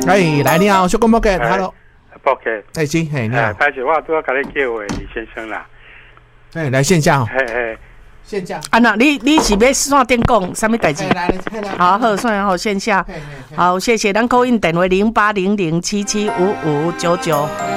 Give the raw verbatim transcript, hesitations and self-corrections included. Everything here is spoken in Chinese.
哎，来你好，小公报给 ，Hello， 报给， 哎，行，嘿，你好， 拍起我都要给你叫诶，李先生啦， 哎，来线下哦， 嘿嘿， 线下， 啊那你你是要线电讲什么代志？ 来来， 好，好，算好线下，好，谢谢，咱 call in 电话零八零零七七五五九九。